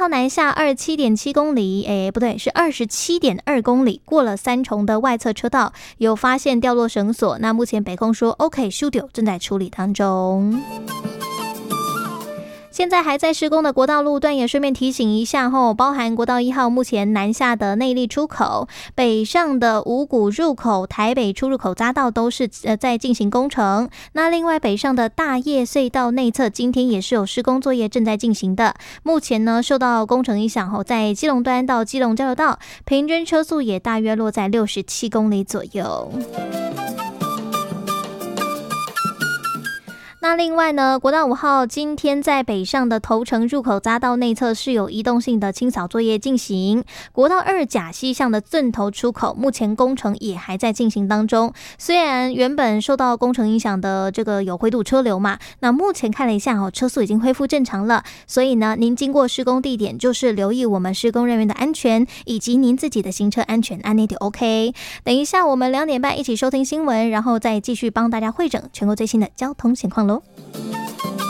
号南下27.7公里，不对，是27.2公里，过了三重的外侧车道，有发现掉落绳索。那目前北控说 OK 修掉，正在处理当中。现在还在施工的国道路段也顺便提醒一下包含国道1号目前南下的内壢出口、北上的五股入口、台北出入口匝道都是在进行工程。那另外北上的大叶隧道内侧今天也是有施工作业正在进行的。目前呢受到工程影响在基隆端到基隆交流道平均车速也大约落在67公里左右。那另外呢，国道5号今天在北上的头城入口匝道内侧是有移动性的清扫作业进行。国道2甲西向的圳头出口目前工程也还在进行当中。虽然原本受到工程影响的这个有回堵车流嘛，那目前看了一下车速已经恢复正常了。所以呢，您经过施工地点就是留意我们施工人员的安全以及您自己的行车安全，安内就 OK。等一下我们2点半一起收听新闻，然后再继续帮大家汇整全国最新的交通情况咯。